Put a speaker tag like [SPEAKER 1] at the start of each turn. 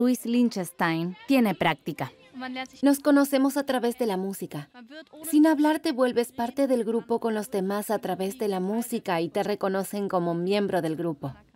[SPEAKER 1] Luis Lichtenstein tiene práctica.
[SPEAKER 2] Nos conocemos a través de la música. Sin hablar te vuelves parte del grupo con los demás a través de la música y te reconocen como miembro del grupo.